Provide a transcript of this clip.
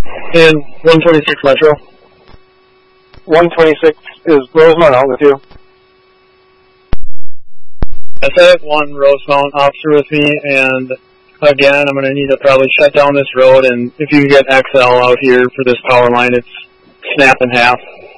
And 126 Metro. 126 is Rosemount out with you. SF 1 Rosemount, officer with me, and again, I'm going to need to probably shut down this road, and if you can get XL out here for this power line, it's snap in half.